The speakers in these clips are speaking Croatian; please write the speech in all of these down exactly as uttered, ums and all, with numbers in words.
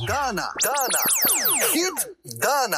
dana, dana, hit dana.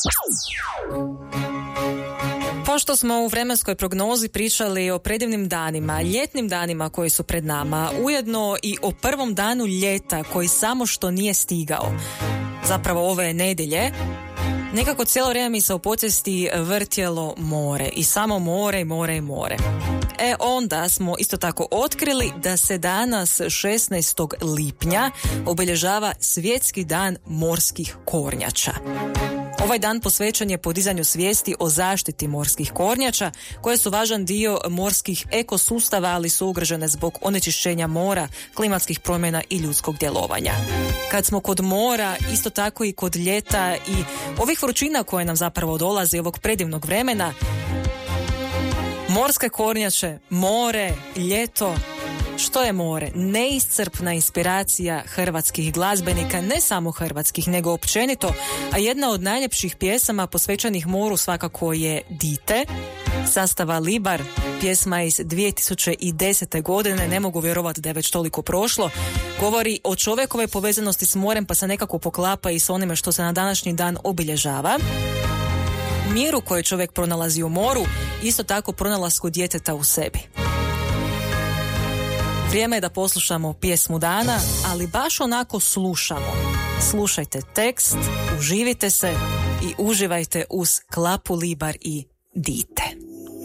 Pošto smo u vremenskoj prognozi pričali o predivnim danima, ljetnim danima koji su pred nama, ujedno i o prvom danu ljeta koji samo što nije stigao, zapravo ove nedjelje, nekako cijelo vrijeme mi se u podsvijesti vrtjelo more i samo more i more i more. E onda smo isto tako otkrili da se danas šesnaestog lipnja obilježava Svjetski dan morskih kornjača. Ovaj dan posvećen je podizanju svijesti o zaštiti morskih kornjača, koje su važan dio morskih ekosustava, ali su ugrožene zbog onečišćenja mora, klimatskih promjena i ljudskog djelovanja. Kad smo kod mora, isto tako i kod ljeta i ovih vrućina koje nam zapravo dolaze, ovog predivnog vremena, morske kornjače, more, ljeto. Što je more? Neiscrpna inspiracija hrvatskih glazbenika, ne samo hrvatskih, nego općenito, a jedna od najljepših pjesama posvećenih moru svakako je Dite, sastava Libar, pjesma iz dvije tisuće desete. godine, ne mogu vjerovati da je već toliko prošlo, govori o čovjekove povezanosti s morem, pa se nekako poklapa i s onime što se na današnji dan obilježava. Miru koju čovjek pronalazi u moru, isto tako pronalasku djeteta u sebi. Vrijeme je da poslušamo pjesmu dana, ali baš onako slušamo. Slušajte tekst, uživite se i uživajte uz Klapu Libar i Dite.